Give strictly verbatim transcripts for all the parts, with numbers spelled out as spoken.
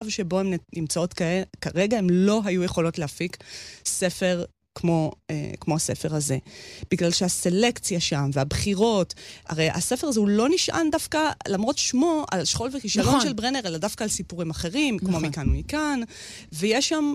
במצב שבו הן נמצאות כרגע, הן לא היו יכולות להפיק ספר כמו, אה, כמו הספר הזה. בגלל שהסלקציה שם והבחירות, הרי הספר הזה הוא לא נשען דווקא, למרות שמו, על שכול וכישלון נכון. של ברנר, אלא דווקא על סיפורים אחרים, נכון. כמו מכאן ומכאן, ויש שם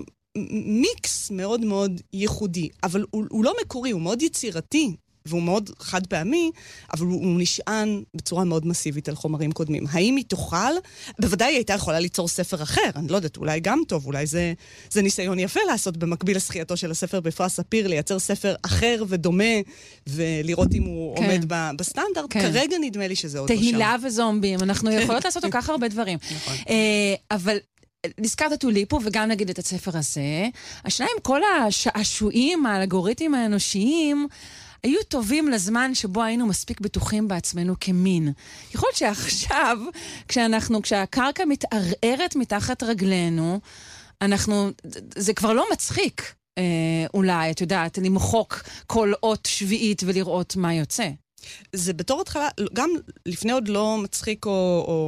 מיקס מאוד מאוד ייחודי, אבל הוא, הוא לא מקורי, הוא מאוד יצירתי, והוא מאוד חד פעמי, אבל הוא, הוא נשען בצורה מאוד מסיבית על חומרים קודמים. האם היא תוכל? בוודאי היא הייתה יכולה ליצור ספר אחר, אני לא יודעת, אולי גם טוב, אולי זה, זה ניסיון יפה לעשות במקביל לזכייתו של הספר בפרס ספיר, לייצר ספר אחר ודומה, ולראות אם הוא כן. עומד ב, בסטנדרט. כן. כרגע נדמה לי שזה עוד לא שם. תהילה וזומבים, אנחנו יכולות לעשות כל כך הרבה דברים. נכון. אבל נזכרת טוליפו, וגם נגיד את הספר הזה, השניים, כל השעשועים, האלגוריתמים האנושיים, היו טובים לזמן שבו היינו מספיק בטוחים בעצמנו כמין. יכול להיות שעכשיו, כשאנחנו, כשהקרקע מתערערת מתחת רגלינו, אנחנו, זה כבר לא מצחיק, אה, אולי, את יודעת, למחוק כל אות שביעית ולראות מה יוצא. זה בתור התחלה, גם לפני עוד לא מצחיק, או, או,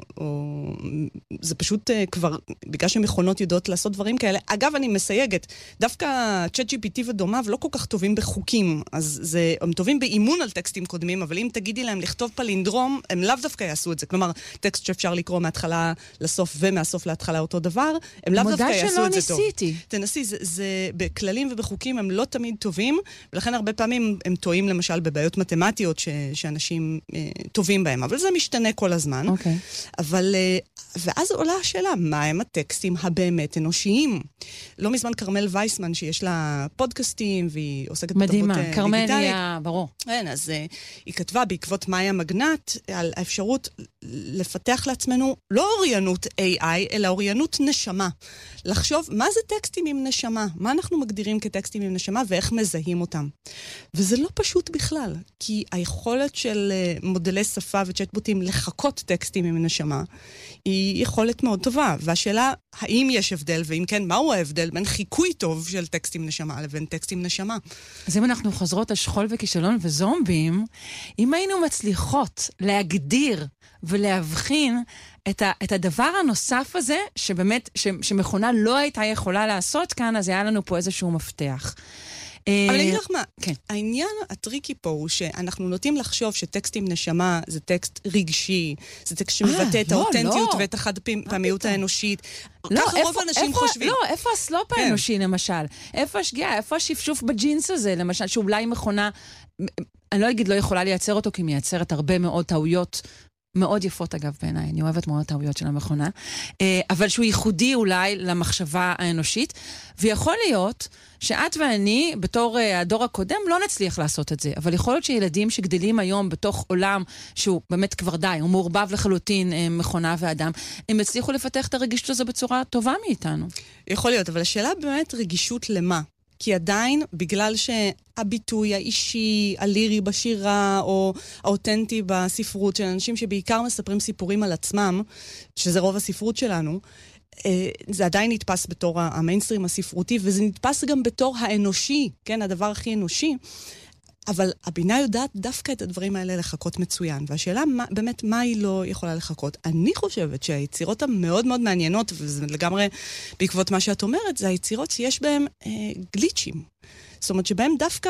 או זה פשוט uh, כבר, בגלל שמכונות יודעות לעשות דברים כאלה. אגב, אני מסייגת, דווקא צ'אט ג'י פי טי ודומיו לא כל כך טובים בחוקים, אז זה, הם טובים באימון על טקסטים קודמים, אבל אם תגידי להם לכתוב פלינדרום, הם לאו דווקא יעשו את זה. כלומר, טקסט שאפשר לקרוא מההתחלה לסוף ומהסוף להתחלה אותו דבר, הם לאו דווקא יעשו את זה טוב. ניסיתי. תנסי, זה, זה בכללים ובחוקים הם לא תמיד טובים, ולכן הרבה פעמים הם טועים למשל בבעיות מתמטיות, ש, שאנשים אה, טובים בהם, אבל זה משתנה כל הזמן. Okay. אבל, אה, ואז עולה השאלה, מה הם הטקסטים הבאמת אנושיים? לא מזמן קרמל וייסמן, שיש לה פודקאסטים, והיא עוסקת בתרבות דיגיטלית. מדהימה, קרמל היא ברור. כן, אז אה, היא כתבה בעקבות מאיה מגנט, על האפשרות לפתח לעצמנו לא אוריינות איי איי, אלא אוריינות נשמה. לחשוב, מה זה טקסטים עם נשמה? מה אנחנו מגדירים כטקסטים עם נשמה, ואיך מזהים אותם? וזה לא פשוט בכלל, כי היכולת של מודלי שפה וצ'טבוטים לחכות טקסטים עם נשמה, היא יכולת מאוד טובה. והשאלה, האם יש הבדל, ואם כן, מהו ההבדל בין חיקוי טוב של טקסטים נשמה לבין טקסטים נשמה? אז אם אנחנו חוזרות על שכול וכישלון וזומבים, אם היינו מצליחות להגדיר ולהבחין את, ה, את הדבר הנוסף הזה, שבאמת, ש, שמכונה לא הייתה יכולה לעשות כאן, אז היה לנו פה איזשהו מפתח. אבל אני אגיד לך מה, כן. העניין הטריקי פה הוא שאנחנו נוטים לחשוב שטקסטים נשמה זה טקסט רגשי, זה טקסט שמבטא את האותנטיות ואת החד פעמיות האנושית. ככה רוב האנשים חושבים. לא, איפה הסלופ האנושי למשל? איפה השגיאה? איפה השפשוף בג'ינס הזה למשל, שאולי מכונה, אני לא אגיד לא יכולה לייצר אותו, כי מייצרת הרבה מאוד טעויות, מאוד יפות אגב בעיניי, אני אוהבת מאוד טעויות של המכונה, אבל שהוא ייחודי אולי למחשבה האנושית, ויכול להיות שאת ואני, בתור הדור הקודם, לא נצליח לעשות את זה, אבל יכול להיות שילדים שגדלים היום בתוך עולם שהוא באמת כבר די, הוא מעורבב לחלוטין מכונה ואדם, הם הצליחו לפתח את הרגישות הזו בצורה טובה מאיתנו. יכול להיות, אבל השאלה באמת רגישות למה? כי עדיין, בגלל שהביטוי האישי, הלירי בשירה, או האותנטי בספרות של אנשים שבעיקר מספרים סיפורים על עצמם, שזה רוב הספרות שלנו, זה עדיין נתפס בתור המיינסטרים הספרותי, וזה נתפס גם בתור האנושי, כן, הדבר הכי אנושי. אבל הבינה יודעת דווקא את הדברים האלה לחכות מצוין. והשאלה מה, באמת מה היא לא יכולה לחכות. אני חושבת שהיצירות המאוד מאוד מעניינות, וזה לגמרי בעקבות מה שאת אומרת, זה היצירות שיש בהן אה, גליצ'ים. זאת אומרת שבהן דווקא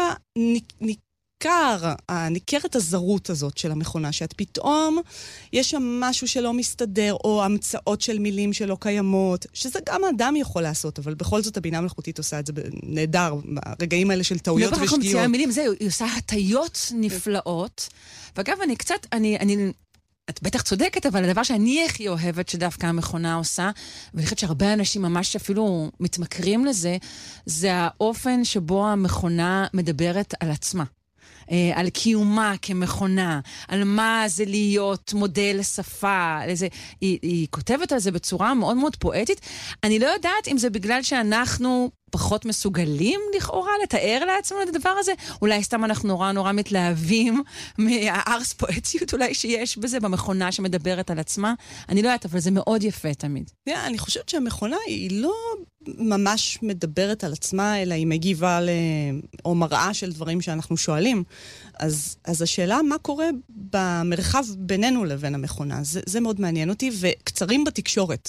ניכר, ניכרת הזרות הזאת של המכונה, שאת פתאום יש שם משהו שלא מסתדר, או המצאות של מילים שלא קיימות, שזה גם האדם יכול לעשות, אבל בכל זאת הבינה המלאכותית עושה את זה נהדר, ברגעים האלה של טעויות ושגיאות. לא במציאה מילים, זה, היא עושה הטיות נפלאות, ואגב, אני קצת, אני, אני, את בטח צודקת, אבל הדבר שאני הכי אוהבת שדווקא המכונה עושה, ואני חושבת שהרבה אנשים ממש אפילו מתמכרים לזה, זה האופן שבו המכונה מדברת על עצמה. על קיומה כמכונה, על מה זה להיות מודל לשפה, לזה, היא, היא כותבת על זה בצורה מאוד מאוד פואטית. אני לא יודעת אם זה בגלל שאנחנו פחות מסוגלים לכאורה לתאר לעצמנו את הדבר הזה, אולי סתם אנחנו נורא נורא מתלהבים מהארס פואטיות אולי שיש בזה, במכונה שמדברת על עצמה. אני לא יודעת, אבל זה מאוד יפה תמיד. Yeah, אני חושבת שהמכונה היא לא ממש מדברת על עצמה, אלא היא מגיבה ל... או מראה של דברים שאנחנו שואלים. אז, אז השאלה מה קורה במרחב בינינו לבין המכונה, זה, זה מאוד מעניין אותי, וקצרים בתקשורת.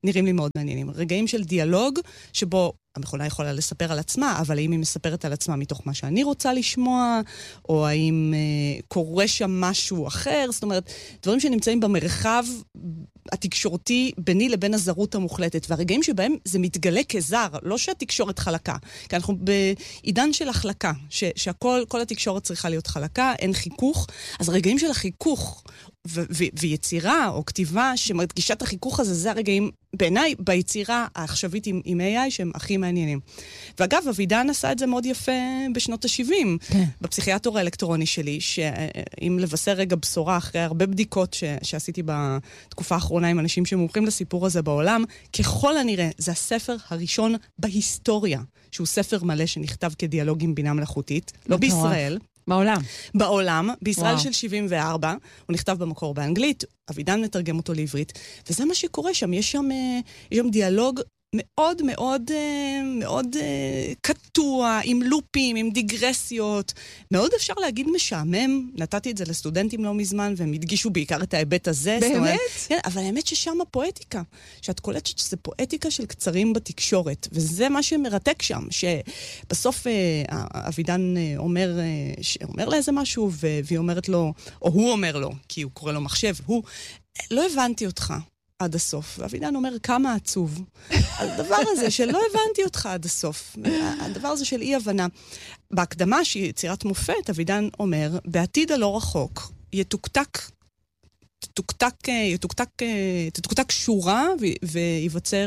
נראים לי מאוד מעניינים. רגעים של דיאלוג, שבו המכונה יכולה לספר על עצמה, אבל האם היא מספרת על עצמה מתוך מה שאני רוצה לשמוע, או האם אה, קורה שם משהו אחר, זאת אומרת, דברים שנמצאים במרחב התקשורתי ביני לבין הזרות המוחלטת, והרגעים שבהם זה מתגלה כזר, לא שהתקשורת חלקה, כי אנחנו בעידן של החלקה, ש- שהכל, כל התקשורת צריכה להיות חלקה, אין חיכוך, אז הרגעים של החיכוך, ו- ו- ויצירה או כתיבה שמדגישה את החיכוך הזה, זה הרגעים בעיניי ביצירה העכשווית עם, עם איי איי שהם הכי מעניינים. ואגב, אבידן עשה את זה מאוד יפה בשנות ה-שבעים, כן. בפסיכיאטור האלקטרוני שלי, שאם לבשר רגע בשורה אחרי הרבה בדיקות ש- שעשיתי בתקופה האחרונה עם אנשים שמומחים לסיפור הזה בעולם, ככל הנראה זה הספר הראשון בהיסטוריה, שהוא ספר מלא שנכתב כדיאלוג עם בינה מלאכותית, לא בישראל, בעולם. בעולם, בישראל וואו. של שבעים וארבע, הוא נכתב במקור באנגלית, אבידן מתרגם אותו לעברית, וזה מה שקורה שם, יש שם, יש שם דיאלוג מאוד מאוד מאוד קטוע, עם לופים, עם דיגרסיות, מאוד אפשר להגיד משעמם, נתתי את זה לסטודנטים לא מזמן, והם הדגישו בעיקר את ההיבט הזה. באמת? אומרת, כן, אבל האמת ששם הפואטיקה, שאת קולטת שזה פואטיקה של קצרים בתקשורת, וזה מה שמרתק שם, שבסוף אבידן אומר, אומר לה איזה משהו, והיא אומרת לו, או הוא אומר לו, כי הוא קורא לו מחשב, הוא, לא הבנתי אותך. עד הסוף. ואבידן אומר, כמה עצוב. על הדבר הזה שלא הבנתי אותך עד הסוף. הדבר הזה של אי-הבנה. בהקדמה שהיא יצירת מופת, אבידן אומר, בעתיד הלא רחוק, יתוקתק, תתוקתק, יתוקתק, תתוקתק שורה, ויווצר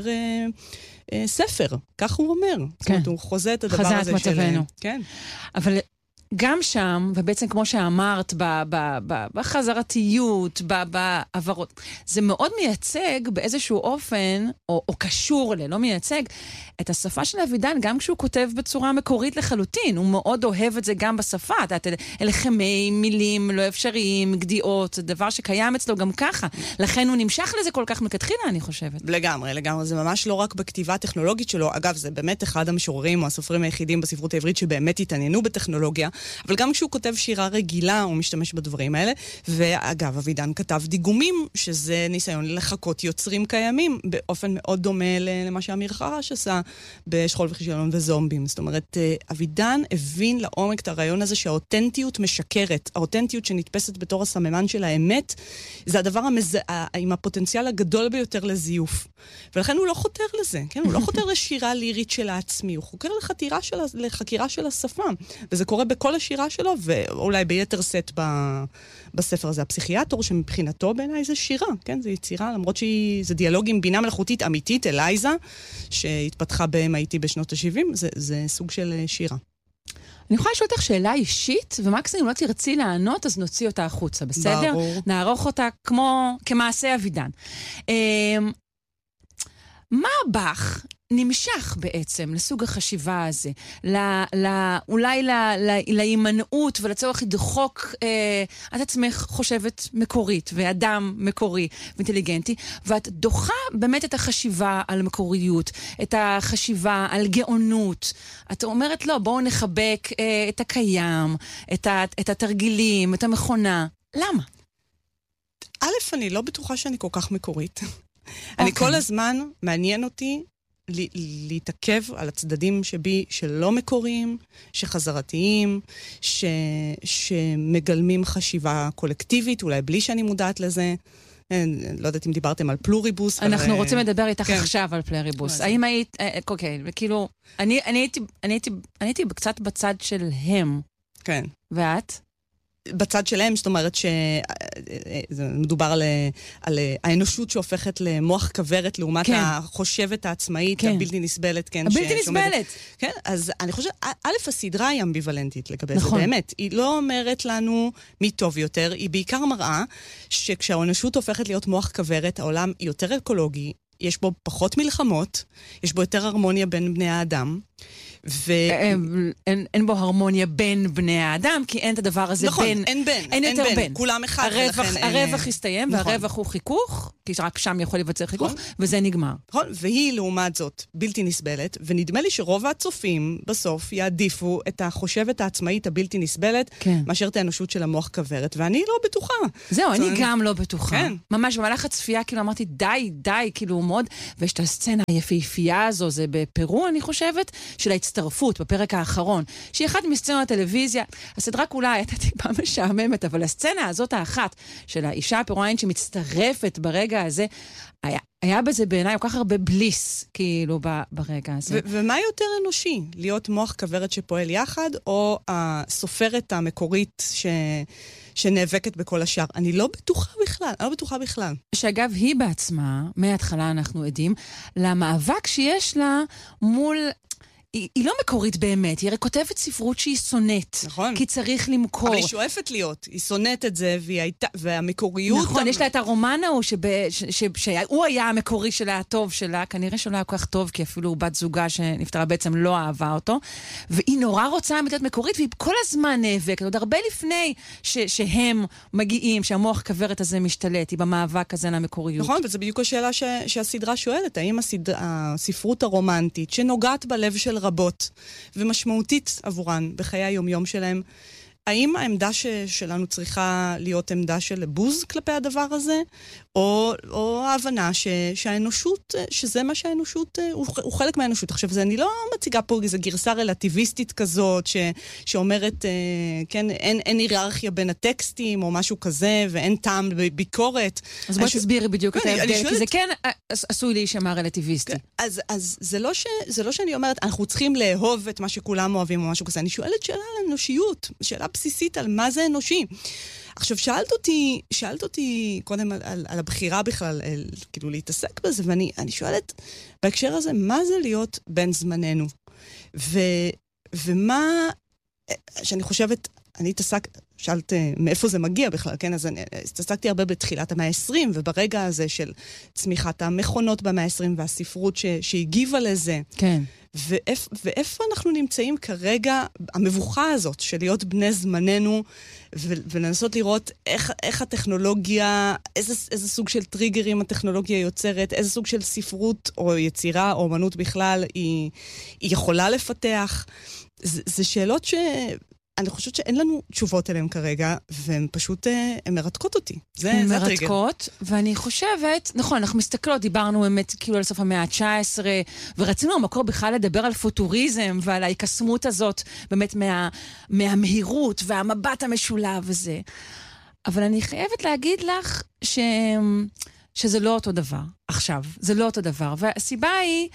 ספר. כך הוא אומר. כן. זאת אומרת, הוא חוזה את הדבר חזה הזה את מצבנו. של... כן. אבל... גם שם, ובעצם כמו שאמרת, ב- ב- ב- בחזרתיות, ב- בעברות, זה מאוד מייצג באיזשהו אופן, או, או קשור ללא מייצג, את השפה של אבידן, גם כשהוא כותב בצורה מקורית לחלוטין. הוא מאוד אוהב את זה גם בשפה. אלה חמי, מילים לא אפשריים, גדיעות, דבר שקיים אצלו גם ככה. לכן הוא נמשך לזה כל כך מכתחילה, אני חושבת. לגמרי, לגמרי. זה ממש לא רק בכתיבה הטכנולוגית שלו. אגב, זה באמת אחד המשוררים או הסופרים היחידים בספרות העברית שבאמת התעניינו בטכנולוגיה. אבל גם כשהוא כותב שירה רגילה, הוא משתמש בדברים האלה. ואגב, אבידן כתב דיגומים, שזה ניסיון לחקות יוצרים קיימים, באופן מאוד דומה למה שאמיר חרש עשה בשכול וכישלון וזומבים. זאת אומרת, אבידן הבין לעומק את הרעיון הזה שהאותנטיות משקרת. האותנטיות שנתפסת בתור הסממן של האמת, זה הדבר המז... עם הפוטנציאל הגדול ביותר לזיוף. ולכן הוא לא חותר לזה, כן? הוא לא חותר לשירה לירית של העצמי, הוא חוקר לחתירה של... לחקירה של השפה. וזה קורה בכל השירה שלו, ואולי ביתר סט ב... בספר הזה. הפסיכיאטור שמבחינתו בעיניי זה שירה, כן? זה יצירה, למרות שזה דיאלוג עם בינה מלאכותית אמיתית, אלייזה, שהתפתחה ב-אם איי טי בשנות ה-שבעים, זה, זה סוג של שירה. אני יכולה לשאול אותך שאלה אישית, ומקסימום לא תרצי לענות, אז נוציא אותה החוצה, בסדר? ברור. נערוך אותה כמו, כמעשה אבידן. מה בך נמשך בעצם לסוג החשיבה הזה? ל, ל, אולי ל, ל, להימנעות ולצורך לדחוק אה, את עצמך חושבת מקורית, ואדם מקורי ואינטליגנטי, ואת דוחה באמת את החשיבה על מקוריות, את החשיבה על גאונות. את אומרת, לא, בואו נחבק אה, את הקיים, את, ה, את התרגילים, את המכונה. למה? א', אני לא בטוחה שאני כל כך מקורית. אני כל הזמן מעניין אותי להתעכב על הצדדים שבי שלא מקוריים, שחזרתיים, ש... שמגלמים חשיבה קולקטיבית, אולי בלי שאני מודעת לזה. לא יודעת אם דיברתם על פלוריבוס. אנחנו אבל... רוצים לדבר איתך כן. עכשיו על פלוריבוס. האם היית, אוקיי, וכאילו, אני, אני, הייתי, אני, הייתי, אני הייתי קצת בצד של הם. כן. ואת? בצד שלהם, זאת אומרת שמדובר על, על האנושות שהופכת למוח כברת לעומת כן. החושבת העצמאית, כן. הבלתי נסבלת. כן, הבלתי ש... נסבלת. כן, אז אני חושבת, א', הסדרה היא אמביוולנטית לגבי נכון. זה, באמת. היא לא אומרת לנו מי טוב יותר, היא בעיקר מראה שכשהאנושות הופכת להיות מוח כברת, העולם יותר אקולוגי, יש בו פחות מלחמות, יש בו יותר הרמוניה בין בני האדם, אין בו הרמוניה בין בני האדם, כי אין את הדבר הזה בין... נכון, אין בין. אין יותר בין. כולם אחד, ולכן אין... הרווח הסתיים, והרווח הוא חיכוך, כי רק שם יכול לבצע חיכוך, וזה נגמר. נכון, והיא לעומת זאת בלתי נסבלת, ונדמה לי שרוב הצופים בסוף יעדיפו את החושבת העצמאית הבלתי נסבלת, מאשר את האנושות של המוח כברת, ואני לא בטוחה. זהו, אני גם לא בטוחה. ממש במהלך הצפייה, כאילו אמרתי, די, די, כאילו מאוד, ויש את הסצנה היפהפייה הזו, זה בפרו, אני חושבת, של ההצטרפות בפרק האחרון, שהיא אחת מסצנות הטלוויזיה, הסדרה כולה הייתה טיפה משעממת, אבל הסצנה הזאת האחת, של האישה הפרואיינית שמצטרפת ברגע הזה, היה, היה בזה בעיניי כל כך הרבה בליס, כאילו, ברגע הזה. ו- ומה יותר אנושי? להיות מוח כברת שפועל יחד, או הסופרת המקורית ש... שנאבקת בכל השאר? אני לא בטוחה בכלל, אני לא בטוחה בכלל. שאגב, היא בעצמה, מההתחלה אנחנו עדים, למאבק שיש לה מול... היא, היא לא מקורית באמת, היא הרי כותבת ספרות שהיא שונאת. נכון. כי צריך למכור. אבל היא שואפת להיות, היא שונאת את זה, והיא הייתה, והמקוריות... נכון, המ... יש לה את הרומן ההוא, שב, ש, ש, ש, שהוא היה המקורי שלה, הטוב שלה, כנראה שלא היה כל כך טוב, כי אפילו בת זוגה שנפטרה בעצם לא אהבה אותו, והיא נורא רוצה להיות מקורית, והיא כל הזמן נאבקת, עוד הרבה לפני ש, שהם מגיעים, שהמוח כברת הזה משתלט, היא במאבק הזה למקוריות. נכון, וזה בדיוק השאלה ש, שהסדרה שואלת, האם הסד... הספרות הרומנטית, שנוגעת בלב של רבות ומשמעותית עבורן בחיי היומיום שלהם, האם העמדה ש- שלנו צריכה להיות עמדה של בוז כלפי הדבר הזה, או, או ההבנה ש- שהאנושות, שזה מה שהאנושות, הוא, הוא חלק מהאנושות. עכשיו, זה אני לא מציגה פה איזו גרסה רלטיביסטית כזאת, ש- שאומרת, כן, אין, אין היררכיה בין הטקסטים, או משהו כזה, ואין טעם בביקורת. אז בואי תסבירי בדיוק את ההבדל, כי זה כן עשוי להישמע רלטיביסטי. אז, אז זה לא ש- זה לא שאני אומרת, אנחנו צריכים לאהוב את מה שכולם אוהבים, או משהו כזה. אני שואלת שאלה על אנושיות, שאלה בסיסית על מה זה אנושי. עכשיו, שאלת אותי, שאלת אותי קודם על, על, על הבחירה בכלל, על, כאילו להתעסק בזה, ואני אני שואלת בהקשר הזה, מה זה להיות בן זמננו? ו, ומה, שאני חושבת, אני התעסק, שאלת מאיפה זה מגיע בכלל, כן? אז אני התעסקתי הרבה בתחילת המאה ה-עשרים, וברגע הזה של צמיחת המכונות במאה ה-עשרים והספרות ש, שהגיבה לזה. כן. ואיפ, ואיפה אנחנו נמצאים כרגע, המבוכה הזאת של להיות בני זמננו, ו, ולנסות לראות איך, איך הטכנולוגיה, איזה, איזה סוג של טריגרים הטכנולוגיה יוצרת, איזה סוג של ספרות או יצירה או אמנות בכלל היא, היא יכולה לפתח. זה, זה שאלות שאני חושבת שאין לנו תשובות אליהן כרגע, והן פשוט, הן מרתקות אותי. זה, זה הטריגר. מרתקות, ואני חושבת, נכון, אנחנו מסתכלות, דיברנו באמת כאילו על סוף המאה ה-תשע עשרה, ורצינו במקור בכלל לדבר על פוטוריזם, ועל ההיקסמות הזאת, באמת מה, מהמהירות, והמבט המשולב וזה. אבל אני חייבת להגיד לך ש... שזה לא אותו דבר. עכשיו, זה לא אותו דבר. והסיבה היא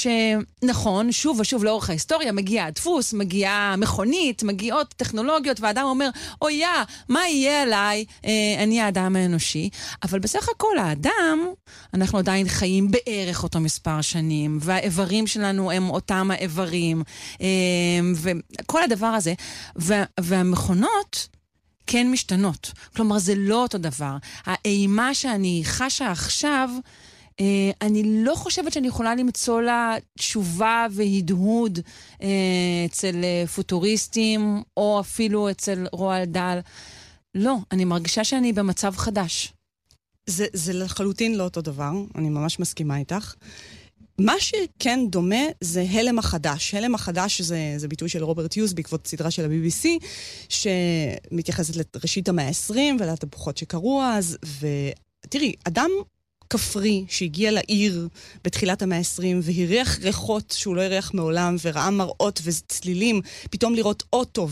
שנכון, שוב ושוב לאורך ההיסטוריה, מגיע הדפוס, מגיעה מכונית, מגיעות טכנולוגיות, והאדם אומר, אוי יא, מה יהיה עליי? אה, אני האדם האנושי. אבל בסך הכל, האדם, אנחנו עדיין חיים בערך אותו מספר שנים, והאיברים שלנו הם אותם האיברים, אה, וכל הדבר הזה. וה, והמכונות, כן משתנות. כלומר, זה לא אותו דבר. האימה שאני חשה עכשיו, אה, אני לא חושבת שאני יכולה למצוא לה תשובה והדהוד אה, אצל פוטוריסטים, או אפילו אצל רועל דל. לא, אני מרגישה שאני במצב חדש. זה, זה לחלוטין לא אותו דבר, אני ממש מסכימה איתך. מה שכן דומה זה הלם החדש. הלם החדש זה, זה ביטוי של רוברט יוז בעקבות סדרה של ה-בי בי סי, שמתייחסת לראשית המאה ה-עשרים ולתהפוכות שקרו אז. ותראי, אדם כפרי שהגיע לעיר בתחילת המאה ה-עשרים והריח ריחות שהוא לא הריח מעולם וראה מראות וצלילים, פתאום לראות אוטו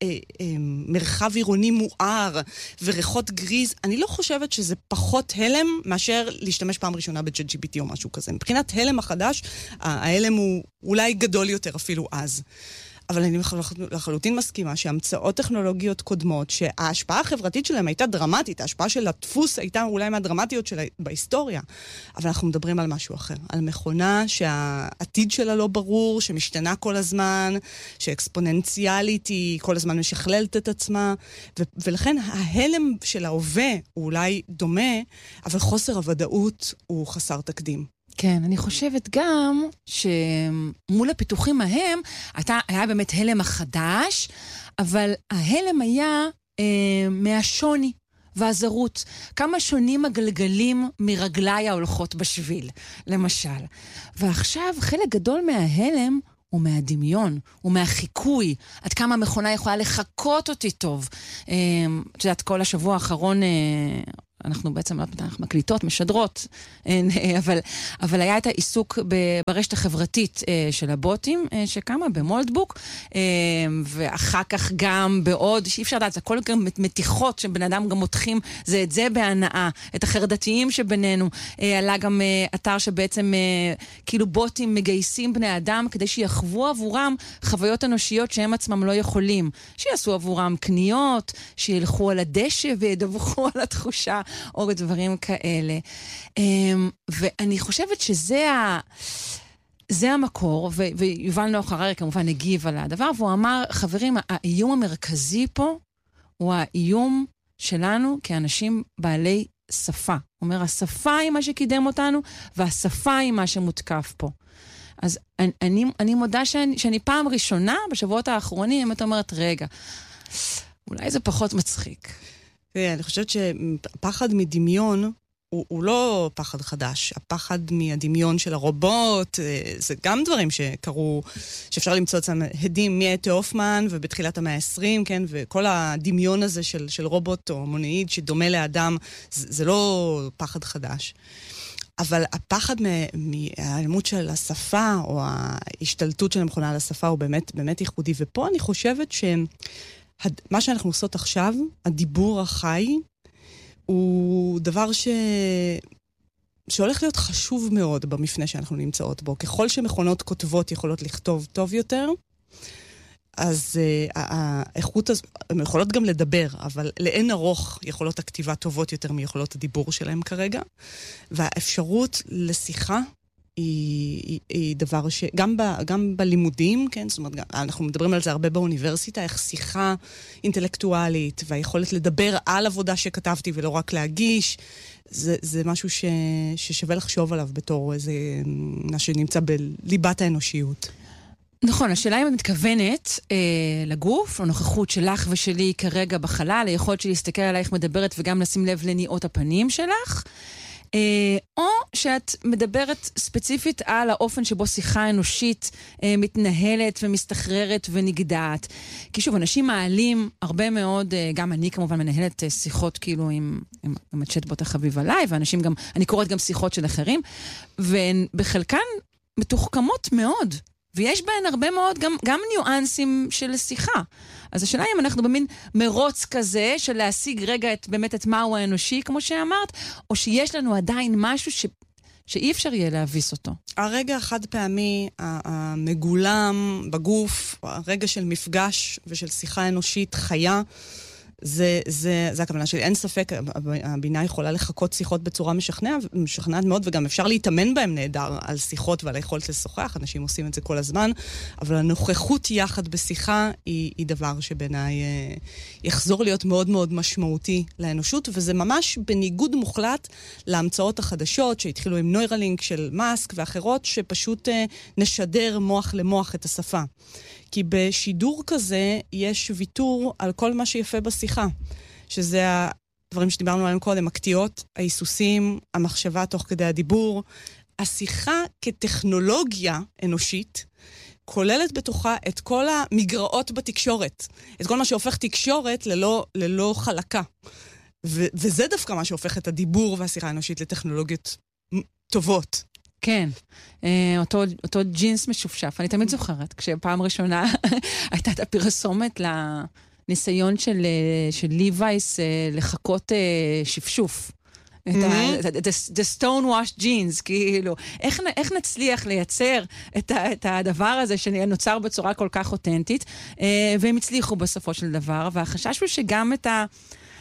ומרחב עירוני מואר וריחות גריז, אני לא חושבת שזה פחות הלם מאשר להשתמש פעם ראשונה ב-צ'אט ג'י פי טי או משהו כזה. מבחינת הלם החדש, ההלם הוא אולי גדול יותר אפילו אז. אבל אני לחלוטין מסכימה שהמצאות טכנולוגיות קודמות, שההשפעה החברתית שלהם הייתה דרמטית, ההשפעה של הדפוס הייתה אולי מהדרמטיות שלה בהיסטוריה, אבל אנחנו מדברים על משהו אחר, על מכונה שהעתיד שלה לא ברור, שמשתנה כל הזמן, שאקספוננציאלית היא כל הזמן משכללת את עצמה, ו- ולכן ההלם של ההווה הוא אולי דומה, אבל חוסר הוודאות הוא חסר תקדים. כן, אני חושבת גם שמול הפיתוחים ההם, אתה, היה באמת הלם החדש, אבל ההלם היה אה, מהשוני והזרות. כמה שונים הגלגלים מרגלי ההולכות בשביל, למשל. ועכשיו חלק גדול מההלם הוא מהדמיון, הוא מהחיקוי, עד כמה המכונה יכולה לחכות אותי טוב. אה, את יודעת, כל השבוע האחרון... אה, אנחנו בעצם אנחנו מקליטות, משדרות, אבל, אבל היה את העיסוק ברשת החברתית של הבוטים, שקמה במולדבוק, ואחר כך גם בעוד, שאי אפשר לדעת, זה הכל גם מתיחות, שבן אדם גם מותחים זה את זה בהנאה, את החרדתיים שבינינו. עלה גם אתר שבעצם כאילו בוטים מגייסים בני אדם, כדי שיחוו עבורם חוויות אנושיות שהם עצמם לא יכולים. שיעשו עבורם קניות, שילכו על הדשא וידווחו על התחושה, או דברים כאלה. ואני חושבת שזה ה... זה המקור, ו- ויובל נוח הררי כמובן הגיב על הדבר, והוא אמר, חברים, האיום המרכזי פה הוא האיום שלנו כאנשים בעלי שפה. הוא אומר, השפה היא מה שקידם אותנו, והשפה היא מה שמותקף פה. אז אני, אני, אני מודה שאני, שאני פעם ראשונה, בשבועות האחרונים, אתה אומרת, רגע, אולי זה פחות מצחיק. אני חושבת שפחד מדמיון הוא, הוא לא פחד חדש. הפחד מהדמיון של הרובוט, זה גם דברים שקרו, שאפשר למצוא את זה הדים מאתה הופמן ובתחילת המאה ה-עשרים, כן? וכל הדמיון הזה של, של רובוט או מונאיד שדומה לאדם, זה, זה לא פחד חדש. אבל הפחד מהאלימות של השפה או ההשתלטות של המכונה על השפה הוא באמת, באמת ייחודי. ופה אני חושבת ש... מה שאנחנו עושות עכשיו, הדיבור החי, הוא דבר ש... שהולך להיות חשוב מאוד במפנה שאנחנו נמצאות בו. ככל שמכונות כותבות יכולות לכתוב טוב יותר, אז uh, האיכות הזו, הן יכולות גם לדבר, אבל לאין ארוך יכולות הכתיבה טובות יותר מיכולות הדיבור שלהם כרגע. והאפשרות לשיחה, היא, היא, היא דבר ש... גם, ב, גם בלימודים, כן? זאת אומרת, אנחנו מדברים על זה הרבה באוניברסיטה, איך שיחה אינטלקטואלית, והיכולת לדבר על עבודה שכתבתי ולא רק להגיש, זה, זה משהו ש, ששווה לחשוב עליו בתור איזה, מה שנמצא בליבת האנושיות. נכון, השאלה אם את מתכוונת אה, לגוף, לנוכחות שלך ושלי כרגע בחלל, היכולת שלי להסתכל עלייך מדברת וגם לשים לב לניעות הפנים שלך, או שאת מדברת ספציפית על האופן שבו שיחה אנושית מתנהלת ומסתחררת ונגדעת. כי שוב, אנשים מעלים הרבה מאוד, גם אני כמובן מנהלת שיחות כאילו עם, עם, עם הצ'טבוט החביב עליי, ואנשים גם, אני קוראת גם שיחות של אחרים, והן בחלקן מתוחכמות מאוד. ויש בהן הרבה מאוד גם, גם ניואנסים של שיחה. אז השאלה אם אנחנו במין מרוץ כזה של להשיג רגע את, באמת את מהו האנושי, כמו שאמרת, או שיש לנו עדיין משהו ש, שאי אפשר יהיה להביס אותו. הרגע החד פעמי, המגולם בגוף, הרגע של מפגש ושל שיחה אנושית חיה, זה, זה, זה הכוונה שלי. אין ספק, הבינה יכולה לחכות שיחות בצורה משכנעת, משכנעת מאוד, וגם אפשר להתאמן בהם נהדר על שיחות ועל היכולת לשוחח. אנשים עושים את זה כל הזמן, אבל הנוכחות יחד בשיחה היא, היא דבר שבעיניי אה, יחזור להיות מאוד מאוד משמעותי לאנושות, וזה ממש בניגוד מוחלט להמצאות החדשות שהתחילו עם נוירלינק של מאסק ואחרות, שפשוט אה, נשדר מוח למוח את השפה. כי בשידור כזה יש ויתור על כל מה שיפה בשיחה, שזה הדברים שדיברנו עליהם קודם, הקטיעות, ההיסוסים, המחשבה תוך כדי הדיבור. השיחה כטכנולוגיה אנושית כוללת בתוכה את כל המגרעות בתקשורת, את כל מה שהופך תקשורת ללא, ללא חלקה. ו- וזה דווקא מה שהופך את הדיבור והשיחה האנושית לטכנולוגיות טובות. כן, אותו, אותו ג'ינס משופשף. אני תמיד זוכרת, כשפעם ראשונה הייתה את הפרסומת לניסיון של, של ליווייס לחכות שפשוף. את ה, the stone washed jeans, כאילו, איך, איך נצליח לייצר את, ה, את הדבר הזה שנוצר בצורה כל כך אותנטית, והם הצליחו בסופו של דבר, והחשש הוא שגם את ה...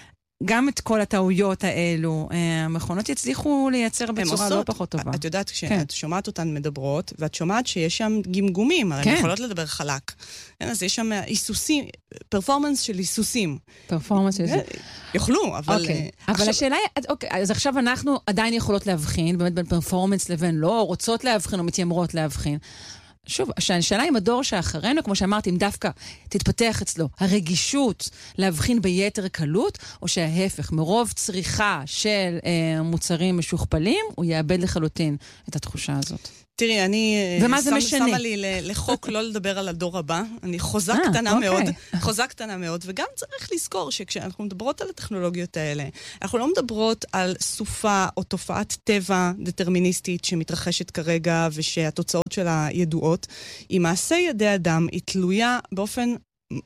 גם את כל הטעויות האלו, המכונות יצליחו לייצר בצורה לא פחות טובה. את יודעת, כשאת שומעת אותן מדברות, ואת שומעת שיש שם גמגומים, הרי הן יכולות לדבר חלק. אז יש שם איסוסים, פרפורמנס של איסוסים. פרפורמנס של איסוסים. יוכלו, אבל... אבל השאלה היא, אוקיי, אז עכשיו אנחנו עדיין יכולות להבחין, באמת בין פרפורמנס לבין לא, רוצות להבחין או מתיימרות להבחין. שוב, השאלה עם הדור שאחרינו, כמו שאמרתי, אם דווקא תתפתח אצלו הרגישות להבחין ביתר קלות, או שההפך, מרוב צריכה של אה, מוצרים משוכפלים, הוא יאבד לחלוטין את התחושה הזאת. תראי, אני ומה זה שם, משנה? שמה לי לחוק לא לדבר על הדור הבא. אני חוזה 아, קטנה אוקיי. מאוד, חוזה קטנה מאוד, וגם צריך לזכור שכשאנחנו מדברות על הטכנולוגיות האלה, אנחנו לא מדברות על סופה או תופעת טבע דטרמיניסטית שמתרחשת כרגע ושהתוצאות שלה ידועות. היא מעשה ידי אדם, היא תלויה באופן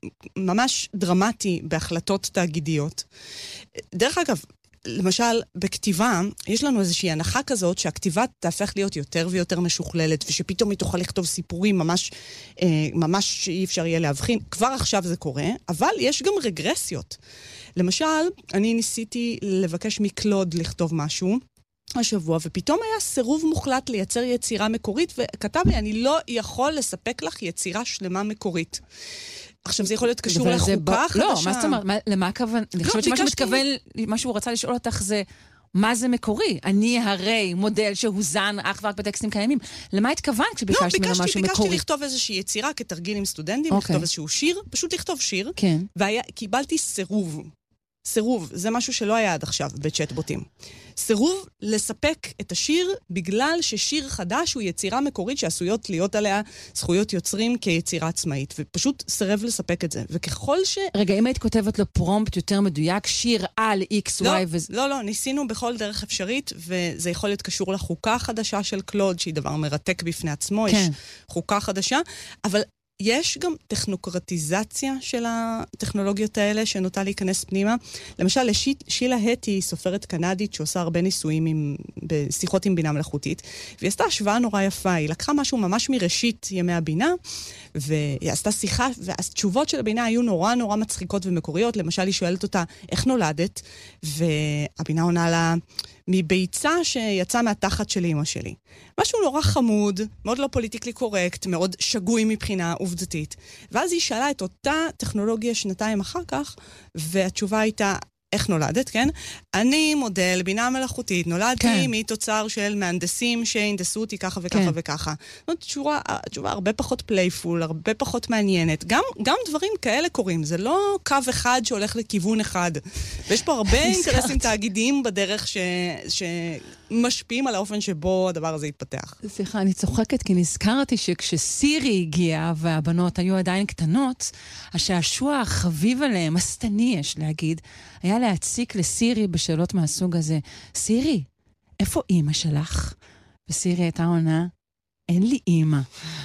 ממש דרמטי בהחלטות תאגידיות. דרך אגב, למשל, בכתיבה, יש לנו איזושהי הנחה כזאת שהכתיבה תהפך להיות יותר ויותר משוכללת, ושפתאום היא תוכל לכתוב סיפורים ממש, אה, ממש אי אפשר יהיה להבחין. כבר עכשיו זה קורה, אבל יש גם רגרסיות. למשל, אני ניסיתי לבקש מקלוד לכתוב משהו השבוע, ופתאום היה סירוב מוחלט לייצר יצירה מקורית, וכתב לי, אני לא יכול לספק לך יצירה שלמה מקורית. עכשיו, זה יכול להיות קשור לחוקה חדשה. לא, מה זאת אומרת? למה הכוון? אני חושבת שמה שמתכוון, מה שהוא רצה לשאול אותך זה, מה זה מקורי? אני הרי מודל שהוזן אך ורק בטקסטים קיימים. למה התכוונת כשביקשת ממנו משהו מקורי? לא, ביקשתי לכתוב איזושהי יצירה כתרגיל עם סטודנטים, לכתוב איזשהו שיר, פשוט לכתוב שיר, וקיבלתי סירוב. סירוב, זה משהו שלא היה עד עכשיו בצ'אטבוטים. סירוב לספק את השיר בגלל ששיר חדש הוא יצירה מקורית שעשויות להיות עליה זכויות יוצרים כיצירה עצמאית, ופשוט סירב לספק את זה. וככל ש... רגע, אם היית כותבת לו פרומפט יותר מדויק, שיר על X, לא, Y וזה... לא, לא, ניסינו בכל דרך אפשרית, וזה יכול להיות קשור לחוקה החדשה של קלוד, שהיא דבר מרתק בפני עצמו, כן. יש חוקה חדשה, אבל... יש גם טכנוקרטיזציה של הטכנולוגיות האלה שנוטה להיכנס פנימה. למשל, שילה הטי, סופרת קנדית שעושה הרבה ניסויים עם, בשיחות עם בינה מלאכותית, והיא עשתה השוואה נורא יפה. היא לקחה משהו ממש מראשית ימי הבינה, והיא עשתה שיחה, והתשובות של הבינה היו נורא נורא מצחיקות ומקוריות. למשל, היא שואלת אותה, איך נולדת? והבינה עונה לה... מביצה שיצא מהתחת של אמא שלי. משהו נורא חמוד, מאוד לא פוליטיקלי קורקט, מאוד שגוי מבחינה עובדתית. ואז היא שאלה את אותה טכנולוגיה שנתיים אחר כך, והתשובה הייתה, איך נולדת, כן? אני מודל בינה מלאכותית, נולדתי כן. מתוצר של מהנדסים שהנדסו אותי ככה וככה כן. וככה. זאת תשובה, תשובה הרבה פחות פלייפול, הרבה פחות מעניינת. גם, גם דברים כאלה קורים, זה לא קו אחד שהולך לכיוון אחד. ויש פה הרבה אינטרסים תאגידיים בדרך ש, שמשפיעים על האופן שבו הדבר הזה יתפתח. סליחה, אני צוחקת כי נזכרתי שכשסירי הגיעה והבנות היו עדיין קטנות, השעשוע החביב עליהם, הסתני יש להגיד, היה להציק לסירי בשאלות מהסוג הזה. סירי, איפה אימא שלך? וסירי הייתה עונה, אין לי אימא.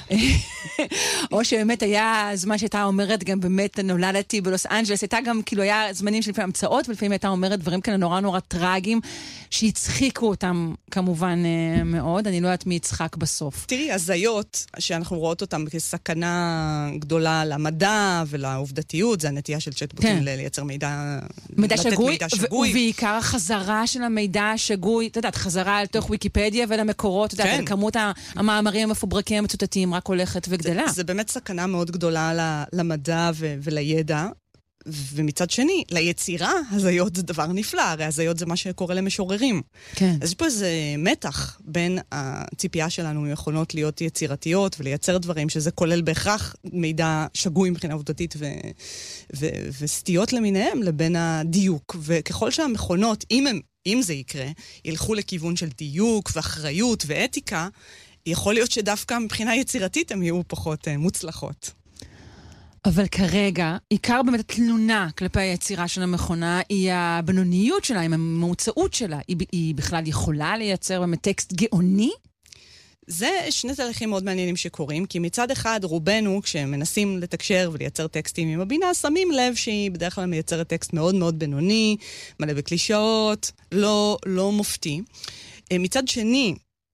או שבאמת היה זמן שהייתה אומרת, גם באמת נולדתי בלוס אנג'לס, הייתה גם, כאילו היה זמנים שלפעמים המצאות, ולפעמים הייתה אומרת דברים כאלה נורא נורא טרגיים, שהצחיקו אותם כמובן מאוד, אני לא יודעת מי יצחק בסוף. תראי, הזיות שאנחנו רואות אותם כסכנה גדולה למדע ולעובדתיות, זה הנטייה של צ'אטבוטים כן. לייצר מידע, מידע שגוי, מידע שגוי. ובעיקר החזרה של המידע השגוי, אתה יודעת, חזרה על תוך ויקיפדיה ולמקורות, אתה יודעת, כן. כמות המאמרים המפוברקים המצוטטים רק הולכת וגדלה. זה, זה באמת סכנה מאוד גדולה למדע ו- ולידע, ומצד שני, ליצירה, הזיות זה דבר נפלא, הרי הזיות זה מה שקורה למשוררים. כן. אז יש פה איזה מתח בין הציפייה שלנו ממכונות להיות יצירתיות ולייצר דברים, שזה כולל בהכרח מידע שגוי מבחינה עובדתית ו- ו- וסטיות למיניהם, לבין הדיוק. וככל שהמכונות, אם, הם, אם זה יקרה, ילכו לכיוון של דיוק ואחריות ואתיקה, יכול להיות שדווקא מבחינה יצירתית הם יהיו פחות uh, מוצלחות. אבל כרגע, עיקר באמת התלונה כלפי היצירה של המכונה היא הבינוניות שלה, עם המוצאות שלה. היא, היא בכלל יכולה לייצר באמת טקסט גאוני? זה שני תהליכים מאוד מעניינים שקורים, כי מצד אחד רובנו, כשמנסים לתקשר ולייצר טקסטים עם הבינה, שמים לב שהיא בדרך כלל מייצרת טקסט מאוד מאוד בינוני, מלא בקלישאות, לא, לא מופתי. מצד שני,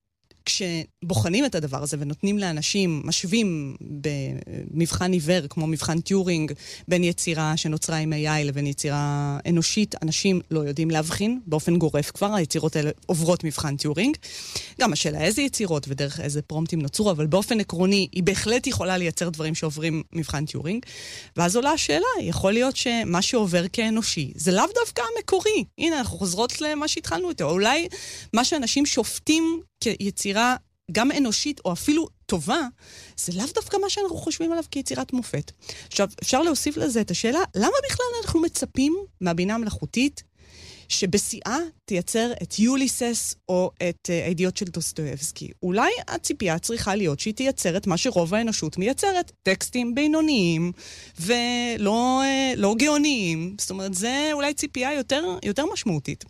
כשבוחנים את הדבר הזה ונותנים לאנשים, משווים במבחן עיוור, כמו מבחן טיורינג, בין יצירה שנוצרה עם איי איי לבין יצירה אנושית, אנשים לא יודעים להבחין, באופן גורף כבר, היצירות האלה עוברות מבחן טיורינג. גם השאלה איזה יצירות ודרך איזה פרומפטים נוצרו, אבל באופן עקרוני היא בהחלט יכולה לייצר דברים שעוברים מבחן טיורינג. ואז עולה השאלה, יכול להיות שמה שעובר כאנושי, זה לאו דווקא המקורי. הנה, אנחנו חוזרות למה שהתחלנו איתו. אולי מה שאנשים שופטים כיצירה גם אנושית או אפילו טובה, זה לאו דווקא מה שאנחנו חושבים עליו כיצירת מופת. עכשיו, אפשר להוסיף לזה את השאלה, למה בכלל אנחנו מצפים מהבינה המלאכותית שבשיאה תייצר את יוליסס או את הידיעות של דוסטויבסקי? אולי הציפייה צריכה להיות שהיא תייצר את מה שרוב האנושות מייצרת, טקסטים בינוניים ולא לא גאוניים. זאת אומרת, זה אולי ציפייה יותר, יותר משמעותית.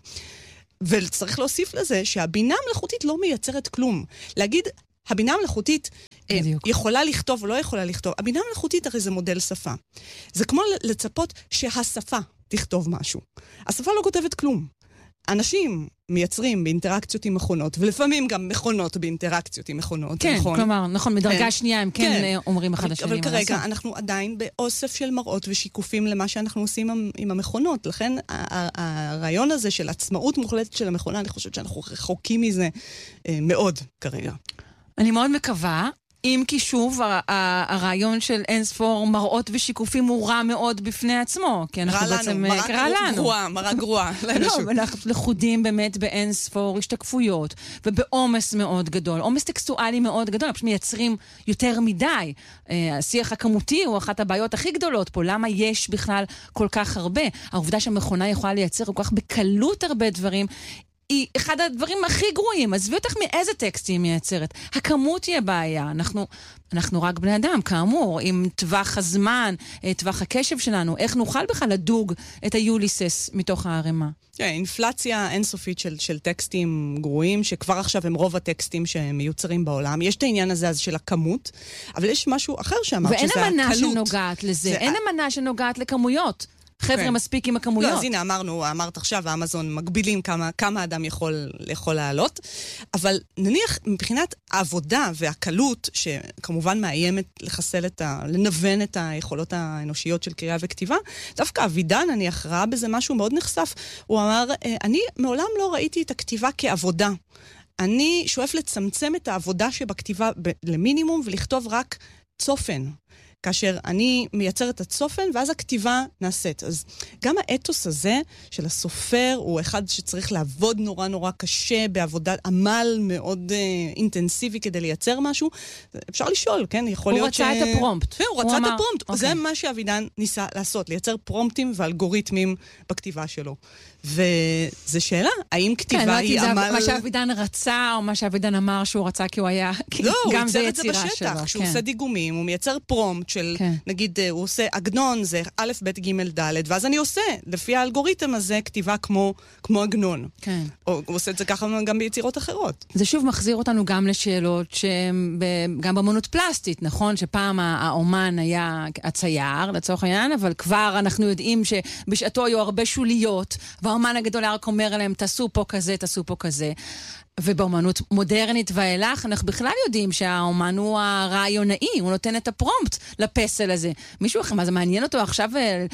וצריך להוסיף לזה שהבינה המלאכותית לא מייצרת כלום. להגיד, הבינה המלאכותית בדיוק. יכולה לכתוב או לא יכולה לכתוב. הבינה המלאכותית הרי זה מודל שפה. זה כמו לצפות שהשפה תכתוב משהו. השפה לא כותבת כלום. אנשים מייצרים באינטראקציות עם מכונות, ולפעמים גם מכונות באינטראקציות עם מכונות. כן, נכון? כלומר, נכון, מדרגה כן. שנייה הם כן, כן אומרים אחד השני. אבל כרגע לעשות. אנחנו עדיין באוסף של מראות ושיקופים למה שאנחנו עושים עם, עם המכונות. לכן הרעיון הזה של עצמאות מוחלטת של המכונה, אני חושבת שאנחנו רחוקים מזה אה, מאוד כרגע. אני מאוד מקווה. אם כי שוב, הרעיון של אינספור מראות ושיקופים הוא רע מאוד בפני עצמו, כי אנחנו בעצם קרא לנו. גרועה, מראה גרועה. לא, אנחנו לחודים באמת באינספור השתקפויות, ובעומס מאוד גדול, עומס טקסטואלי מאוד גדול, אנחנו מייצרים יותר מדי. השיח הכמותי הוא אחת הבעיות הכי גדולות פה, למה יש בכלל כל כך הרבה? העובדה שהמכונה יכולה לייצר כל כך בקלות הרבה דברים, היא אחד הדברים הכי גרועים. עזבי אותך מאיזה טקסט היא מייצרת. הכמות היא הבעיה. אנחנו, אנחנו רק בני אדם, כאמור, עם טווח הזמן, טווח הקשב שלנו, איך נוכל בכלל לדוג את היוליסס מתוך הערימה? כן, אינפלציה אינסופית של, של טקסטים גרועים, שכבר עכשיו הם רוב הטקסטים שמיוצרים בעולם. יש את העניין הזה אז של הכמות, אבל יש משהו אחר שאמרת, שזה הקלות. ואין אמנה שנוגעת לזה. אין אמנה שנוגעת לכמויות. חבר'ה מספיק עם הכמויות. לא, אז הנה, אמרנו, אמרת עכשיו, האמזון מגבילים כמה, כמה אדם יכול, יכול לעלות, אבל נניח מבחינת העבודה והקלות, שכמובן מאיימת לחסל את ה... לנוון את היכולות האנושיות של קריאה וכתיבה, דווקא אבידן, נניח, ראה בזה משהו מאוד נחשף. הוא אמר, אני מעולם לא ראיתי את הכתיבה כעבודה. אני שואף לצמצם את העבודה שבכתיבה ב- למינימום, ולכתוב רק צופן. כאשר אני מייצר את הצופן, ואז הכתיבה נעשית. אז גם האתוס הזה של הסופר, הוא אחד שצריך לעבוד נורא נורא קשה, בעבודת עמל מאוד אה, אינטנסיבי כדי לייצר משהו. אפשר לשאול, כן? יכול להיות ש... הוא רצה את הפרומפט. כן, הוא רצה את הפרומפט. אוקיי. זה מה שאבידן ניסה לעשות, לייצר פרומפטים ואלגוריתמים בכתיבה שלו. וזו שאלה, האם כתיבה כן, היא לא, עמל... מה שאבידן רצה, או מה שאבידן אמר שהוא רצה, כי הוא היה... לא, הוא ייצר את זה בשטח, שלו, כשהוא כן. עושה דיגומים, הוא מייצר פרומפט של, כן. נגיד, הוא עושה עגנון, זה א', ב', ג', ד', ואז אני עושה, לפי האלגוריתם הזה, כתיבה כמו, כמו עגנון. כן. או הוא עושה את זה ככה גם ביצירות אחרות. זה שוב מחזיר אותנו גם לשאלות שגם באמנות פלסטית, נכון? שפעם האומן היה הצייר, לצורך העניין, אבל כבר אנחנו יודעים שבשעתו היו הרבה שוליות, והאומן הגדול היה רק אומר עליהם, תעשו פה כזה, תעשו פה כזה. ובאמנות מודרנית ואילך, אנחנו בכלל יודעים שהאומן הוא הרעיונאי, הוא נותן את הפרומפט לפסל הזה. מישהו אחר, מה זה מעניין אותו עכשיו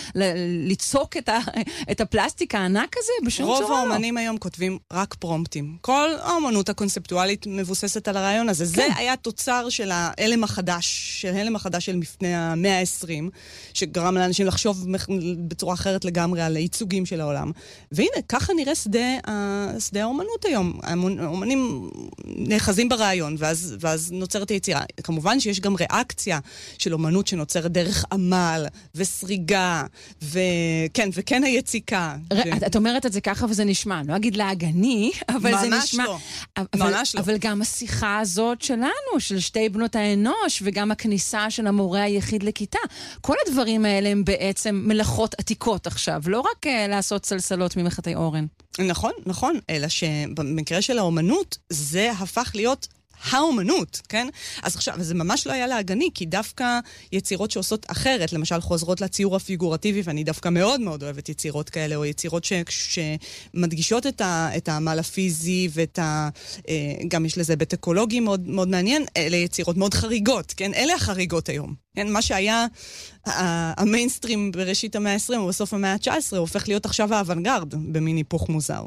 לצוק את, ה, את הפלסטיק הענק הזה? בשום צורה לא. רוב האומנים היום כותבים רק פרומפטים. כל האומנות הקונספטואלית מבוססת על הרעיון הזה. כן. זה היה תוצר של ההלם החדש, של ההלם החדש של לפני המאה העשרים, שגרם לאנשים לחשוב בצורה אחרת לגמרי על ייצוגים של העולם. והנה, ככה נראה שדה, שדה האומנות היום. אומנים נאחזים ברעיון, ואז, ואז נוצרת היצירה. כמובן שיש גם ריאקציה של אומנות שנוצרת דרך עמל וסריגה, וכן, וכן היציקה. ר... ש... את אומרת את זה ככה וזה נשמע, לא אגיד להגני, אבל זה נשמע... לא. אבל, ממש לא. אבל גם השיחה הזאת שלנו, של שתי בנות האנוש, וגם הכניסה של המורה היחיד לכיתה, כל הדברים האלה הם בעצם מלאכות עתיקות עכשיו, לא רק uh, לעשות סלסלות ממחטי אורן. נכון, נכון, אלא שבמקרה של האומנות, זה הפך להיות האומנות, כן? אז עכשיו, זה ממש לא היה להגני, כי דווקא יצירות שעושות אחרת, למשל חוזרות לציור הפיגורטיבי, ואני דווקא מאוד מאוד אוהבת יצירות כאלה, או יצירות ש, שמדגישות את, ה, את העמל הפיזי, ואת ה, גם יש לזה היבט אקולוגי מאוד, מאוד מעניין, אלה יצירות מאוד חריגות, כן? אלה החריגות היום. כן? מה שהיה המיינסטרים בראשית המאה ה-עשרים, או בסוף המאה ה-תשע עשרה, הופך להיות עכשיו האוונגרד, במין היפוך מוזר.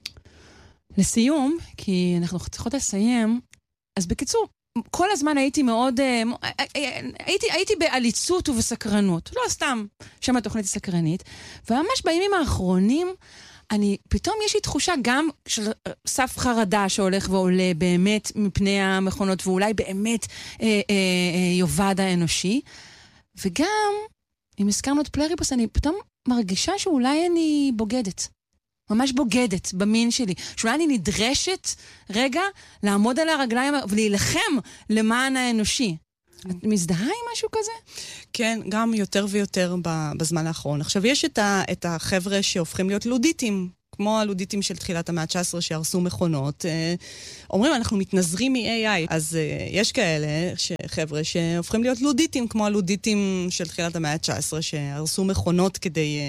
לסיום, כי אנחנו צריכות לסיים, אז בקיצור, כל הזמן הייתי מאוד, הייתי, הייתי בעליצות ובסקרנות. לא סתם שם התוכנית הסקרנית. וממש בימים האחרונים, אני, פתאום יש לי תחושה גם של סף חרדה שהולך ועולה באמת מפני המכונות, ואולי באמת אה, אה, אה, יובד האנושי. וגם, אם הזכרנו את פלריבוס, אני פתאום מרגישה שאולי אני בוגדת. ממש בוגדת במין שלי. שאולי אני נדרשת רגע לעמוד על הרגליים ולהילחם למען האנושי. את מזדהה עם משהו כזה? כן, גם יותר ויותר בזמן האחרון. עכשיו, יש את, ה, את החבר'ה שהופכים להיות לודיטים, כמו הלודיטים של תחילת המאה ה-תשע עשרה שהרסו מכונות. אומרים, אנחנו מתנזרים מ-איי איי. אז יש כאלה חבר'ה שהופכים להיות לודיטים, כמו הלודיטים של תחילת המאה ה-תשע עשרה שהרסו מכונות כדי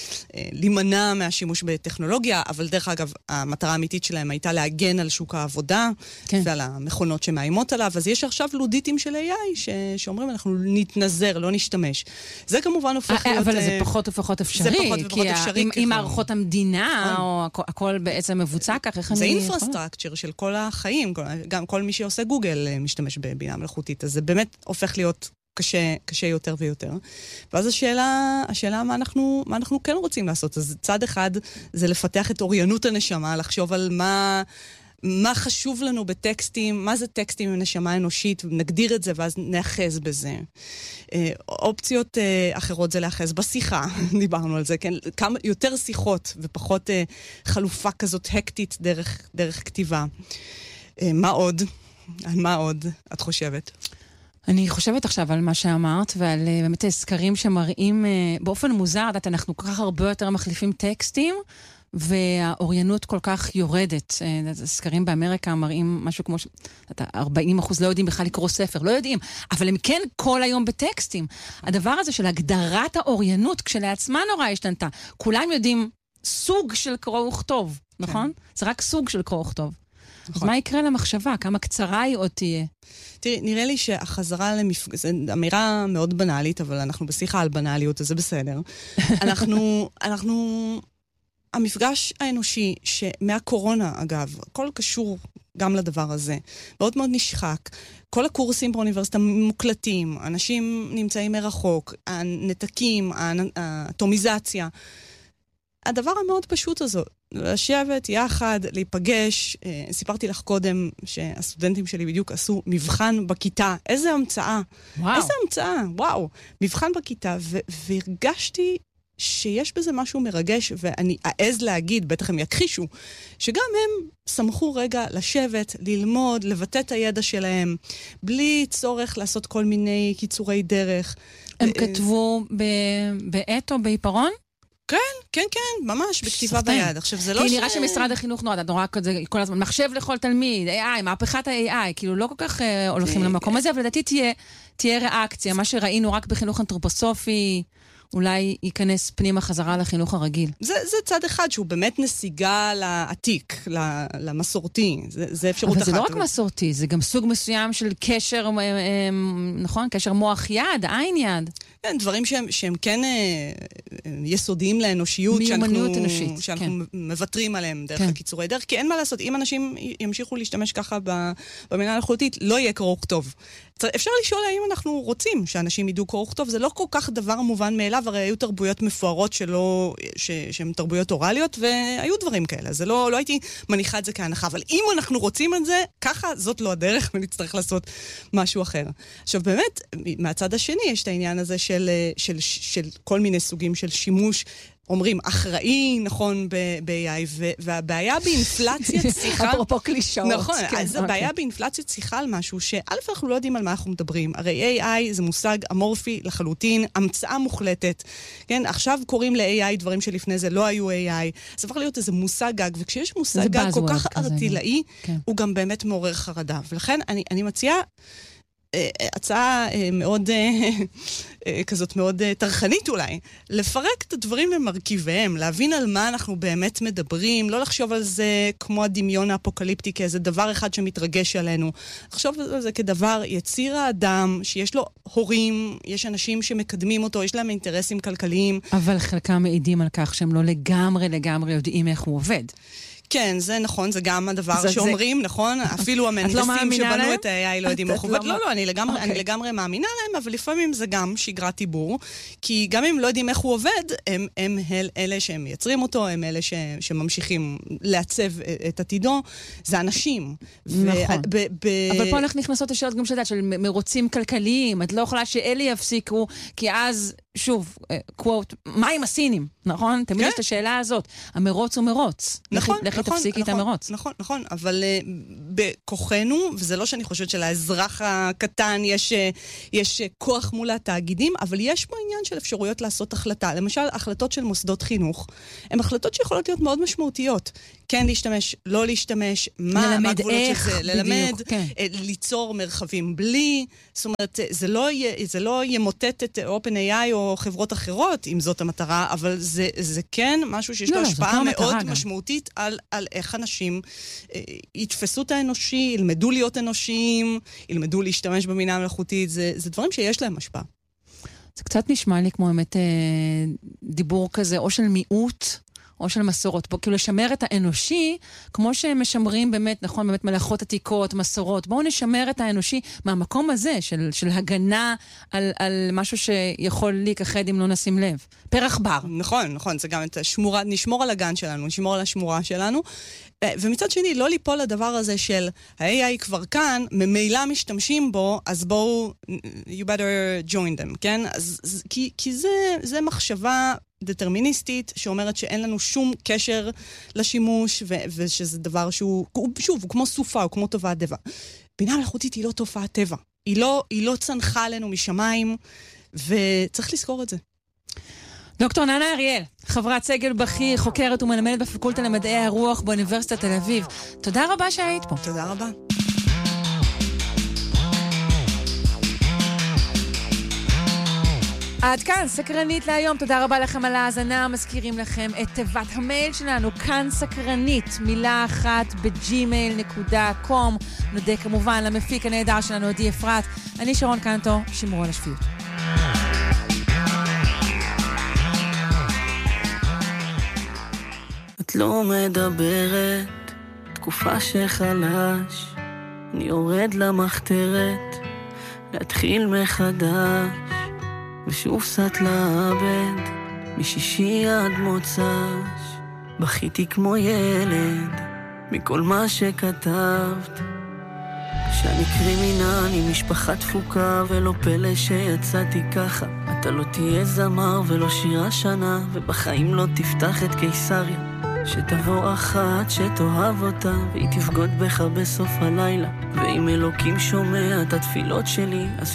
להימנע מהשימוש בטכנולוגיה, אבל דרך אגב, המטרה האמיתית שלהם הייתה להגן על שוק העבודה, כן. ועל המכונות שמאיימות עליו. אז יש עכשיו לודיטים של איי איי ש... שאומרים, אנחנו נתנזר, לא נשתמש. זה כמובן הופך להיות... אבל זה פחות ופחות אפשרי. זה פחות ופחות אפשרי. עם מערכות המדינה, או הכל בעצם מבוצע כך, איך אני... זה אינפרסטרקצ'ר של כל החיים, גם כל מי שעושה גוגל משתמש בבינה מלאכותית, אז זה באמת הופך להיות קשה, קשה יותר ויותר. ואז השאלה, השאלה מה אנחנו, מה אנחנו כן רוצים לעשות. אז צד אחד זה לפתח את אוריינות הנשמה, לחשוב על מה... מה חשוב לנו בטקסטים, מה זה טקסטים עם נשמה אנושית, נגדיר את זה ואז נאחז בזה. אופציות אחרות זה לאחז בשיחה, דיברנו על זה, כן? כמה, יותר שיחות ופחות חלופה כזאת הקטית דרך, דרך כתיבה. מה עוד? על מה עוד את חושבת? אני חושבת עכשיו על מה שאמרת, ועל באמת סקרים שמראים באופן מוזר, דעת, אנחנו כל כך הרבה יותר מחליפים טקסטים, והאוריינות כל כך יורדת. סקרים באמריקה מראים משהו כמו ש... ארבעים אחוז לא יודעים בכלל לקרוא ספר, לא יודעים, אבל הם כן כל היום בטקסטים. הדבר הזה של הגדרת האוריינות, כשלעצמה נורא השתנתה. כולם יודעים סוג של קרוא וכתוב, נכון? זה רק סוג של קרוא וכתוב. אז מה יקרה למחשבה? כמה קצרה היא עוד תהיה? תראי, נראה לי שהחזרה למפגש... זו אמירה מאוד בנאלית, אבל אנחנו בשיחה על בנאליות, אז זה בסדר. אנחנו... אנחנו... המפגש האנושי שמהקורונה, אגב, הכל קשור גם לדבר הזה, מאוד מאוד נשחק. כל הקורסים באוניברסיטה מוקלטים, אנשים נמצאים מרחוק, הנתקים, האטומיזציה. הדבר המאוד פשוט הזה, לשבת יחד, להיפגש. סיפרתי לך קודם שהסטודנטים שלי בדיוק עשו מבחן בכיתה. איזה המצאה. וואו. איזה המצאה, וואו. מבחן בכיתה, ו- והרגשתי שיש בזה משהו מרגש, ואני אעז להגיד, בטח הם יכחישו, שגם הם שמחו רגע לשבת, ללמוד, לבטא את הידע שלהם, בלי צורך לעשות כל מיני קיצורי דרך. הם כתבו בעת או בעיפרון? כן, כן, כן, ממש, בכתיבה ביד. עכשיו, זה לא ש... כי נראה שמשרד החינוך נורא, נורא כזה, כל הזמן, מחשב לכל תלמיד, איי איי, מהפכת ה-איי איי, כאילו לא כל כך הולכים למקום הזה, אבל לדעתי תהיה ריאקציה, מה שראינו רק בחינוך אנתרופוסופי, אולי ייכנס פנימה חזרה לחינוך הרגיל. זה, זה צד אחד שהוא באמת נסיגה לעתיק, למסורתי. זה, זה אפשרות אבל אחת. אבל זה לא רק מסורתי, זה גם סוג מסוים של קשר, נכון? קשר מוח יד, עין יד. כן, דברים שהם, שהם כן אה, יסודיים לאנושיות. מיומנות שאנחנו, אנושית. שאנחנו כן. מבטרים עליהם דרך כן. הקיצורי דרך, כי אין מה לעשות. אם אנשים ימשיכו להשתמש ככה במילה המלאכותית, לא יהיה קרוא וכתוב. אפשר לשאול האם אנחנו רוצים שאנשים ידעו קרוא וכתוב, זה לא כל כך דבר מובן מאליו, הרי היו תרבויות מפוארות שלא, ש, שהן תרבויות אוראליות, והיו דברים כאלה, זה לא, לא הייתי מניחה את זה כהנחה, אבל אם אנחנו רוצים את זה, ככה זאת לא הדרך, ונצטרך לעשות משהו אחר. עכשיו באמת, מהצד השני יש את העניין הזה של, של, של כל מיני סוגים של שימוש, אומרים, אחראי, נכון, ב-איי איי, והבעיה באינפלציית שיחה... אפרופו קלישאות. נכון, אז הבעיה באינפלציית שיחה על משהו, שא' אנחנו לא יודעים על מה אנחנו מדברים. הרי איי איי זה מושג אמורפי לחלוטין, המצאה מוחלטת. כן, עכשיו קוראים ל-איי איי דברים שלפני זה לא היו איי איי. זה הפך להיות איזה מושג גג, וכשיש מושג גג כל כך ארטילאי, הוא גם באמת מעורר חרדה. ולכן אני מציעה הצעה מאוד כזאת מאוד תרחנית אולי, לפרק את הדברים למרכיביהם, להבין על מה אנחנו באמת מדברים, לא לחשוב על זה כמו הדמיון האפוקליפטי, כאיזה דבר אחד שמתרגש עלינו. לחשוב על זה כדבר יציר האדם, שיש לו הורים, יש אנשים שמקדמים אותו, יש להם אינטרסים כלכליים. אבל חלקם מעידים על כך שהם לא לגמרי לגמרי יודעים איך הוא עובד. כן, זה נכון, זה גם הדבר שאומרים, נכון? אפילו המהנדסים שבנו את ה-איי איי לא יודעים איך עובד. לא, לא, אני לגמרי מאמינה להם, אבל לפעמים זה גם שגרת טיבור, כי גם אם לא יודעים איך הוא עובד, הם אלה שהם מייצרים אותו, הם אלה שממשיכים לעצב את עתידו, זה אנשים. נכון. אבל פה אנחנו נכנסות לשאלות גם שדעת, של מרוצים כלכליים, את לא יכולה שאלה יפסיקו, כי אז... שוב, קוואט, מה עם הסינים, נכון? תמיד יש את השאלה הזאת. המרוץ הוא מרוץ. נכון, לכי תפסיקי את המרוץ. נכון, נכון, אבל בכוחנו, וזה לא שאני חושבת שלאזרח הקטן יש כוח מול התאגידים, אבל יש פה עניין של אפשרויות לעשות החלטה. למשל, החלטות של מוסדות חינוך, הן החלטות שיכולות להיות מאוד משמעותיות. כן להשתמש, לא להשתמש, מה הגבולות של זה, ללמד, ליצור מרחבים בלי, זאת אומרת, זה לא ימוטט את OpenAI או חברות אחרות, אם זאת המטרה, אבל זה, זה כן משהו שיש לו השפעה מאוד משמעותית על, על איך אנשים אה, יתפסו את האנושי, ילמדו להיות אנושיים, ילמדו להשתמש במינה המלאכותית, זה, זה דברים שיש להם השפעה. זה קצת נשמע לי כמו באמת אה, דיבור כזה, או של מיעוט, או של מסורות. כאילו לשמר את האנושי, כמו שהם משמרים באמת, נכון, באמת מלאכות עתיקות, מסורות. בואו נשמר את האנושי מהמקום הזה, של, של הגנה על, על משהו שיכול להיכחד אם לא נשים לב. פרח בר. נכון, נכון, זה גם את השמורה, נשמור על הגן שלנו, נשמור על השמורה שלנו. ומצד שני, לא ליפול לדבר הזה של ה-איי איי כבר כאן, ממילא משתמשים בו, אז בואו, you better join them, כן? אז, כי, כי זה, זה מחשבה דטרמיניסטית שאומרת שאין לנו שום קשר לשימוש, ו- ושזה דבר שהוא, שוב, הוא כמו סופה, הוא כמו תופעת טבע. בינה מלאכותית היא לא תופעת טבע. היא לא, היא לא צנחה עלינו משמיים, וצריך לזכור את זה. דוקטור ננה אריאל, חברת סגל בכיר, חוקרת ומלמדת בפקולטה למדעי הרוח באוניברסיטת תל אביב. תודה רבה שהיית פה. תודה רבה. עד כאן, סקרנית להיום. תודה רבה לכם על ההאזנה. מזכירים לכם את תיבת המייל שלנו, כאן סקרנית, מילה אחת בג'ימייל נקודה קום. נודה כמובן למפיק הנהדר שלנו, עדי אפרת. אני שרון קנטו, שמרו על השפיות. את לא מדברת, תקופה שחלש, אני יורד למחתרת, להתחיל מחדש, ושוב סת לאבד, משישי עד מוצש, בכיתי כמו ילד, מכל מה שכתבת, שאני קרימינל עם משפחה דפוקה, ולא פלא שיצאתי ככה, אתה לא תהיה זמר ולא שירה שנה, ובחיים לא תפתח את קיסריה, שתבוא אחת שתאהב אותה, והיא תבגוד בך בסוף הלילה, ואם אלוקים שומע את התפילות שלי, אז